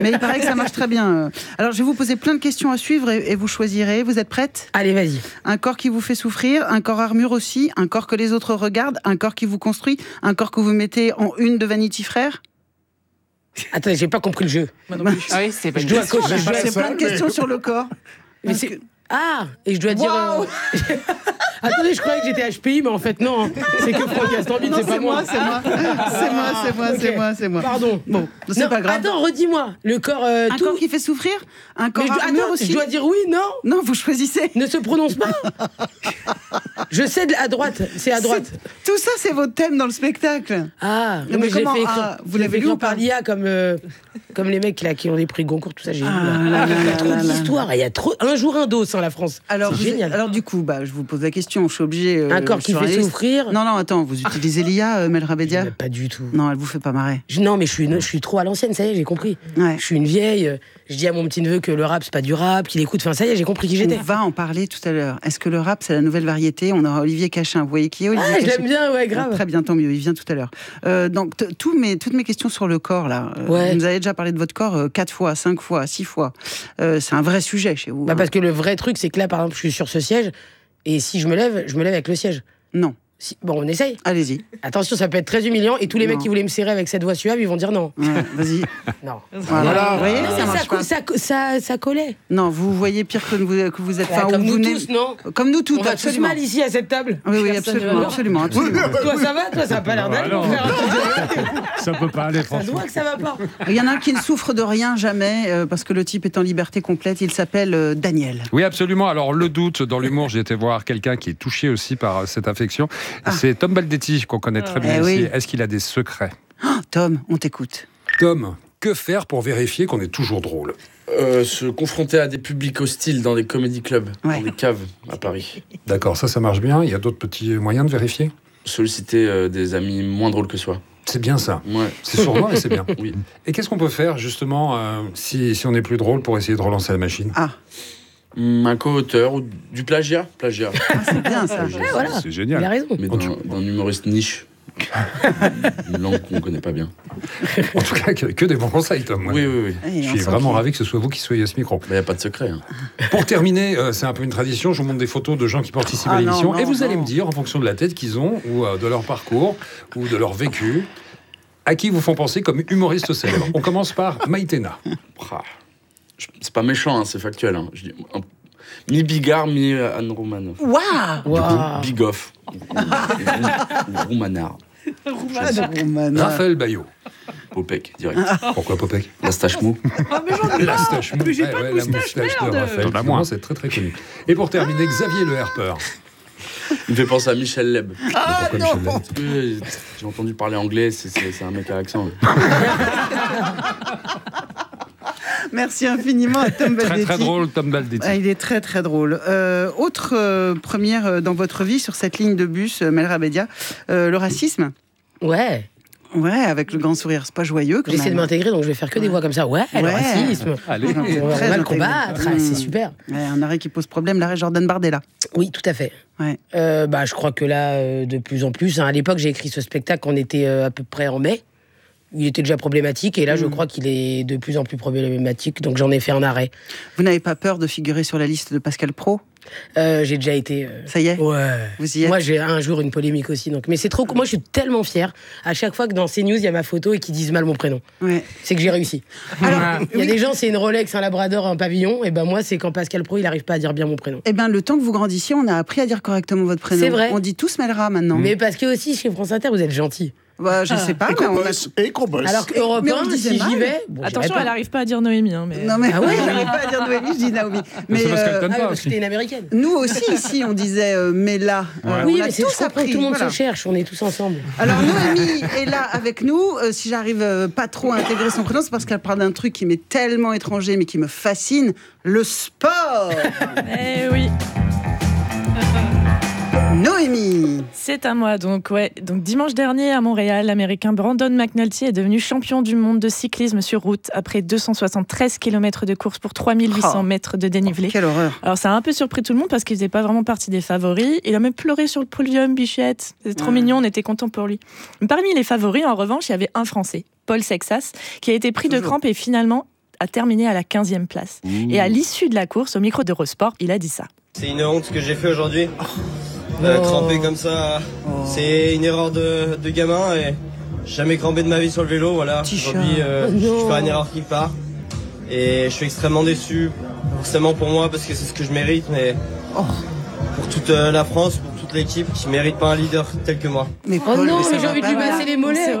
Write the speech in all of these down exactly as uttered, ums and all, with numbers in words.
Mais il paraît que ça marche très bien. Alors, je vais vous poser plein de questions à suivre et, et vous choisirez. Vous êtes prête ? Allez, vas-y. Un corps qui vous fait souffrir, un corps armure aussi, un corps que les autres regardent, un corps qui vous construit, un corps que vous mettez en une de Vanity Fair. Attendez, j'ai pas compris le jeu. Moi non plus. Ah oui, c'est pas Je une dois question. co- je dois- C'est plein de questions sur le corps. Mais c'est... Ah, et je dois dire... euh, Attendez, je croyais que j'étais H P I, mais en fait, non. hein. C'est que Franck Gastambide, Non, c'est pas moi. c'est moi, c'est moi, c'est moi, c'est moi, Ok. c'est moi, c'est moi. Pardon. Bon, c'est Non, pas grave. Attends, redis-moi. Le corps... euh, Un tout... corps qui fait souffrir, un corps Mais je, dois- armure attends, aussi. je dois dire oui, non. Non, vous choisissez. Ne se prononce pas. Je sais de- à droite, c'est à droite. C'est- Tout ça, c'est votre thème dans le spectacle. Ah, Mais non, mais je l'ai comment- fait écrire, ah, vous je l'ai l'avez fait lu ou écrire par pas l'I A comme, euh, comme les mecs là, qui ont des prix Goncourt, tout ça, j'ai Ah vu. Là. là là Il y a là trop là là. d'histoires, il y a trop... Un jour, un dos, hein, la France. Alors, c'est vous- génial. alors du coup, bah, je vous pose la question. Je suis obligée. euh, Un corps qui je suis fait réaliste. souffrir. Non, non, attends. Vous utilisez l'I A, euh, Mel Rabedia ? Pas du tout. Non, elle vous fait pas marrer. Je- non, mais je suis, une- je suis trop à l'ancienne, ça y est, j'ai compris. Ouais. Je suis une vieille. euh, Je dis à mon petit neveu que le rap, c'est pas du rap, qu'il écoute. Enfin, ça y est, j'ai compris qui j'étais. On va en parler tout à l'heure. Est-ce que le rap, c'est la nouvelle variété ? On aura Olivier Cachin. Vous voyez qui est Olivier Ah, je Cachin l'aime bien, ouais, grave. Très bien, tant mieux. Il vient tout à l'heure. Euh, donc, t- tous mes, toutes mes questions sur le corps, là. euh, Ouais. Vous nous avez déjà parlé de votre corps euh, quatre fois, cinq fois, six fois. Euh, c'est un vrai sujet chez vous. Bah, hein. parce que le vrai truc, c'est que là, par exemple, je suis sur ce siège, et si je me lève, je me lève avec le siège. Non. Si... Bon, on essaye. Allez-y. Attention, ça peut être très humiliant, et tous les Non. mecs qui voulaient me serrer avec cette voix suave, ils vont dire non. Ouais, vas-y. Non. Voilà. Vous voyez, Non, ça mais marche ça, co- pas. ça, co- ça, ça collait. Non, vous voyez pire que vous, que vous êtes. Bah, enfin, comme ou nous vous n'aimez- tous, non Comme nous tous, On va tous absolument. mal ici à cette table. Oui, oui, Personne absolument, ne- absolument, absolument. Toi, ça va Toi, ça a pas l'air d'aller. Alors, mon frère. ça peut pas aller, Ça franchement. doit que ça va pas. Il y en a un qui ne souffre de rien jamais, euh, parce que le type est en liberté complète. Il s'appelle euh, Daniel. Oui, absolument. Alors, le doute, dans l'humour, j'ai été voir quelqu'un qui est touché aussi par euh, cette infection. C'est Tom Baldetti, qu'on connaît très bien Eh ici. oui. Est-ce qu'il a des secrets ? Oh, Tom, on t'écoute. Tom, que faire pour vérifier qu'on est toujours drôle ? Euh, se confronter à des publics hostiles dans des comédie clubs, Ouais. dans des caves à Paris. D'accord, ça, ça marche bien. Il y a d'autres petits moyens de vérifier ? Solliciter euh, des amis moins drôles que soi. C'est bien ça. Ouais. C'est sournois, mais c'est bien. Oui. Et qu'est-ce qu'on peut faire, justement, euh, si, si on est plus drôle pour essayer de relancer la machine ? Ah, Hum, Un co-auteur ou du plagiat. Plagiat. ah, c'est bien ça. voilà. C'est Il génial. a raison. Mais En d'un tout- d'un humoriste niche. Une langue qu'on connaît pas bien. En tout cas, que, que des bons conseils, Tom. moi. Oui, oui, oui. Eh, Je on suis sent vraiment qu'il- ravi que ce soit vous qui soyez à ce micro. Il n'y a pas de secret. Hein. Pour terminer, euh, c'est un peu une tradition, je vous montre des photos de gens qui participent Ah à non, l'émission non, et vous allez non. me dire, en fonction de la tête qu'ils ont, ou euh, de leur parcours, ou de leur vécu, à qui vous font penser comme humoriste célèbre. On commence par Maïtena. Ah. Je- C'est pas méchant, hein, c'est factuel. Hein. Je dis, un- mi Bigard, mi Anne Romanoff. Waouh. Waouh. Bigoff. Ou Roumanard. Romana. Raphaël Bayot. Popek, direct. Pourquoi Popek? La stache mou. Ah, mais j'en ai La pas. stache mou. Mais j'ai Ouais, pas de ouais, la moustache, moustache de merde. Raphaël. T'en as Vraiment, moins. c'est très très connu. Et pour terminer, Xavier Le Herpeur. Il me fait penser à Michel Leb. Ah Pourquoi non. Michel Leb Oui, J'ai entendu parler anglais, c'est- c'est c'est un mec à accent. ouais. Merci infiniment à Tom Très Baldetti. très drôle, Tom Baldetti. Ah, il est très très drôle. Euh, autre euh, première euh, dans votre vie sur cette ligne de bus, euh, Mel Rabedia, euh, le racisme. Ouais. Ouais, avec le grand sourire, c'est pas joyeux quand J'essaie de même. m'intégrer, donc je vais faire que des voix comme ça. Ouais, le Ouais. racisme. Allez. On va, on va Très le intégré. combattre, ah, Mmh. c'est super. Ouais, un arrêt qui pose problème, l'arrêt Jordan Bardella. Oui, tout à fait. Ouais. Euh, bah, je crois que là, euh, de plus en plus, hein, à l'époque, j'ai écrit ce spectacle, on était euh, à peu près en mai. Il était déjà problématique, et là, je Mm. crois qu'il est de plus en plus problématique, donc j'en ai fait un arrêt. Vous n'avez pas peur de figurer sur la liste de Pascal Praud? Euh, j'ai déjà été... euh, Ça y est? Ouais. Vous y êtes? Moi, j'ai un jour une polémique aussi. Donc. Mais c'est trop. Moi, je suis tellement fière. À chaque fois que dans CNews, il y a ma photo et qu'ils disent mal mon prénom, Ouais. c'est que j'ai réussi. Alors, Il y a oui. des gens, c'est une Rolex, un Labrador, un pavillon. Et ben moi, c'est quand Pascal Praud, il n'arrive pas à dire bien mon prénom. Eh bien, le temps que vous grandissiez, on a appris à dire correctement votre prénom. C'est vrai. On dit tous Melra maintenant. Mais parce que aussi, chez France Inter, vous êtes gentils. Bah, je sais pas, Et mais qu'on on a... bosse. Et qu'on bosse. Alors qu'Europe mais on un, le disait si mal. j'y vais. Bon, Attention, j'irai elle pas. n'arrive pas à dire Noémie. Hein, mais... Non, mais Ah ouais. je n'arrive pas à dire Noémie, je dis Naomi. Mais c'est parce qu'elle euh, t'aime Ah, pas oui, parce que aussi. t'es une américaine. nous aussi, ici, on disait euh, Mela. Euh, Oui, on a mais c'est tous je comprends, appris. tout le monde voilà. se cherche, on est tous ensemble. Alors, Noémie est là avec nous. Euh, si j'arrive euh, pas trop à intégrer son prénom, c'est parce qu'elle parle d'un truc qui m'est tellement étranger, mais qui me fascine, le sport. Eh oui, Noémie. c'est à moi. Donc, ouais. Donc, dimanche dernier, à Montréal, l'Américain Brandon McNulty est devenu champion du monde de cyclisme sur route après deux cent soixante-treize kilomètres de course pour trois mille huit cents Oh. mètres de dénivelé. Quelle horreur. Alors, ça a un peu surpris tout le monde parce qu'il faisait pas vraiment partie des favoris. Il a même pleuré sur le podium, Bichette. C'était trop Ouais. mignon, on était contents pour lui. Parmi les favoris, en revanche, il y avait un Français, Paul Sexas, qui a été pris de Toujours. crampes et finalement a terminé à la quinzième place. Mmh. Et à l'issue de la course, au micro d'Eurosport, il a dit ça. C'est une honte ce que j'ai fait aujourd'hui. Euh, oh. Cramper comme ça, oh. c'est une erreur de, de gamin et jamais crampé de ma vie sur le vélo. Voilà. Aujourd'hui, euh, oh je fais une erreur qui part et je suis extrêmement déçu. Forcément pour moi parce que c'est ce que je mérite, mais oh. pour toute euh, la France, pour toute l'équipe qui mérite pas un leader tel que moi. Mais Paul, oh non, mais, mais j'ai envie de lui masser les mollets.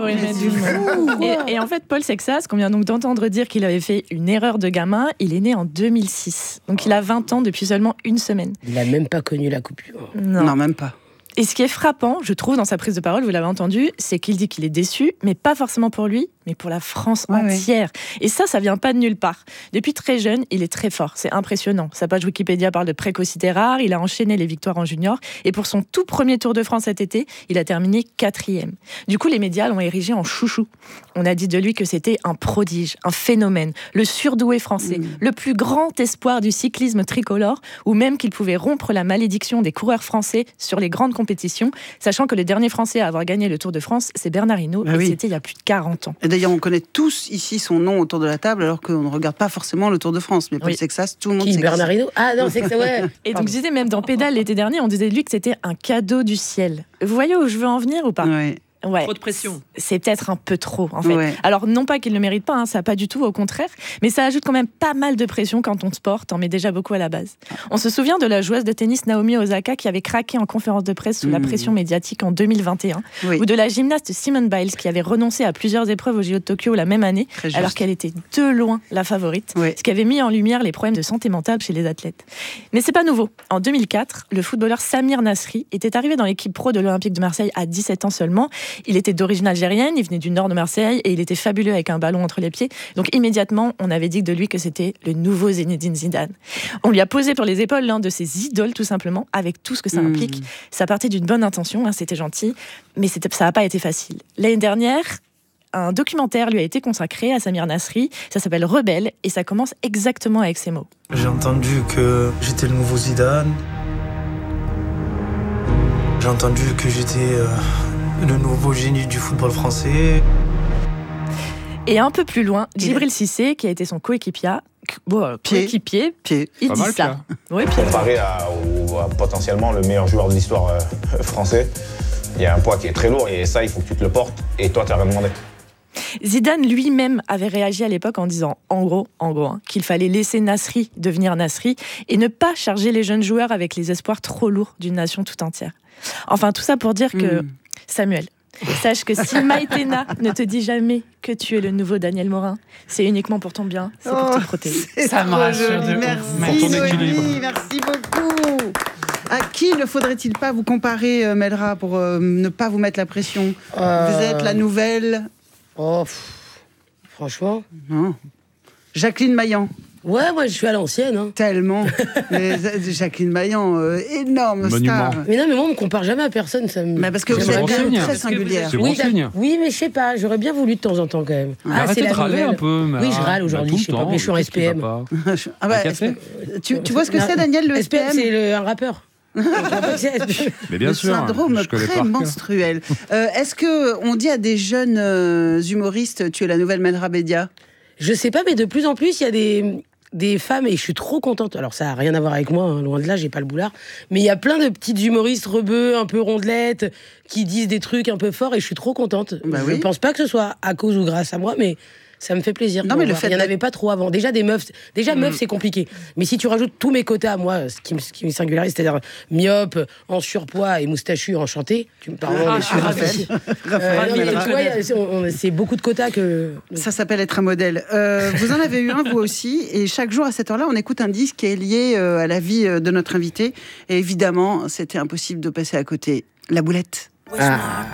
Et, et en fait, Paul Sexas, qu'on vient donc d'entendre dire qu'il avait fait une erreur de gamin, il est né en deux mille six. Donc il a vingt ans depuis seulement une semaine. Il a même pas connu la coupure. Non, non même pas. Et ce qui est frappant, je trouve, dans sa prise de parole, vous l'avez entendu, c'est qu'il dit qu'il est déçu, mais pas forcément pour lui, mais pour la France ouais, entière. Ouais. Et ça, ça vient pas de nulle part. Depuis très jeune, il est très fort. C'est impressionnant. Sa page Wikipédia parle de précocité rare. Il a enchaîné les victoires en junior. Et pour son tout premier Tour de France cet été, il a terminé quatrième. Du coup, les médias l'ont érigé en chouchou. On a dit de lui que c'était un prodige, un phénomène, le surdoué français, mmh. le plus grand espoir du cyclisme tricolore, ou même qu'il pouvait rompre la malédiction des coureurs français sur les grandes compétitions, sachant que le dernier Français à avoir gagné le Tour de France, c'est Bernard Hinault, bah et oui. c'était il y a plus de quarante ans. Et d'ailleurs, on connaît tous ici son nom autour de la table, alors qu'on ne regarde pas forcément le Tour de France. Mais Paul oui. Sexas, tout le monde Qui, sait Bernard Hinault ? Ah non, c'est que ça, ouais. Et donc, je disais, même dans Pédale l'été dernier, on disait de lui que c'était un cadeau du ciel. Vous voyez où je veux en venir ou pas ? Oui. Ouais. Trop de pression. C'est peut-être un peu trop, en fait. Ouais. Alors, non pas qu'il ne le mérite pas, hein, ça pas du tout, au contraire, mais ça ajoute quand même pas mal de pression quand on sport, t'en mets déjà beaucoup à la base. On se souvient de la joueuse de tennis Naomi Osaka qui avait craqué en conférence de presse sous mmh. la pression médiatique en deux mille vingt et un, oui. ou de la gymnaste Simone Biles qui avait renoncé à plusieurs épreuves au J O de Tokyo la même année, alors qu'elle était de loin la favorite, oui. ce qui avait mis en lumière les problèmes de santé mentale chez les athlètes. Mais c'est pas nouveau. En deux mille quatre, le footballeur Samir Nasri était arrivé dans l'équipe pro de l'Olympique de Marseille à dix-sept ans seulement. Il était d'origine algérienne, il venait du nord de Marseille et il était fabuleux avec un ballon entre les pieds. Donc immédiatement, on avait dit de lui que c'était le nouveau Zinedine Zidane. On lui a posé pour les épaules l'un de ses idoles tout simplement, avec tout ce que ça implique. Mmh. Ça partait d'une bonne intention, hein, c'était gentil, mais c'était, ça n'a pas été facile. L'année dernière, un documentaire lui a été consacré à Samir Nasri, ça s'appelle Rebelle et ça commence exactement avec ces mots. J'ai entendu que j'étais le nouveau Zidane. J'ai entendu que j'étais euh, le nouveau génie du football français. Et un peu plus loin, Djibril Cissé, qui a été son coéquipier, bon, pied. coéquipier, pied. il Pas dit mal, ça. Oui, pied. Comparé à, au, à potentiellement le meilleur joueur de l'histoire euh, français, il y a un poids qui est très lourd et ça, il faut que tu te le portes. Et toi, tu n'as rien demandé. Zidane lui-même avait réagi à l'époque en disant, en gros, en gros, hein, qu'il fallait laisser Nasri devenir Nasri et ne pas charger les jeunes joueurs avec les espoirs trop lourds d'une nation tout entière. Enfin, tout ça pour dire que, mmh. Samuel, sache que si Maïtena ne te dit jamais que tu es le nouveau Daniel Morin, c'est uniquement pour ton bien, c'est pour oh, te protéger. Ça me rassure de Merci, pour ton équilibre. Merci beaucoup. À qui ne faudrait-il pas vous comparer, euh, Melra, pour euh, ne pas vous mettre la pression euh... Vous êtes la nouvelle... Oh, pff, franchement. Non. Jacqueline Maillan. Ouais, moi je suis à l'ancienne. Hein. Tellement. Mais, Jacqueline Maillan, euh, énorme Monument. Star. Mais non, mais moi on me compare jamais à personne. Ça me... Mais parce que vous êtes quand même très singulière. C'est oui, bon signe. Oui, mais je sais pas, j'aurais bien voulu de temps en temps quand même. Ah, arrêtez de râler un peu. Mais oui, je râle aujourd'hui, je sais pas, mais je suis en S P M. Ah bah, tu, tu vois ce que c'est, Daniel, le S P M? S P M, c'est le, un rappeur. Mais bien le sûr, syndrome pré-menstruel. Euh, est-ce que on dit à des jeunes euh, humoristes, tu es la nouvelle Melra Bédia? Je sais pas, mais de plus en plus, il y a des, des femmes, et je suis trop contente. Alors, ça n'a rien à voir avec moi, hein, loin de là, j'ai pas le boulard. Mais il y a plein de petites humoristes rebeux, un peu rondelettes, qui disent des trucs un peu forts, et je suis trop contente. Bah je oui. pense pas que ce soit à cause ou grâce à moi, mais ça me fait plaisir. Non, mais le fait il n'y en avait pas trop avant. Déjà, des meufs, déjà, mmh. meufs, c'est compliqué. Mais si tu rajoutes tous mes quotas, moi, ce qui me, ce qui me singularise, c'est-à-dire myope, en surpoids et moustachu, enchanté, tu me parles. Ah, je suis ravie. C'est beaucoup de quotas que. Ça s'appelle être un modèle. Euh, vous en avez eu un, vous aussi. Et chaque jour, à cette heure-là, on écoute un disque qui est lié euh, à la vie euh, de notre invité. Et évidemment, c'était impossible de passer à côté. La boulette. Ah.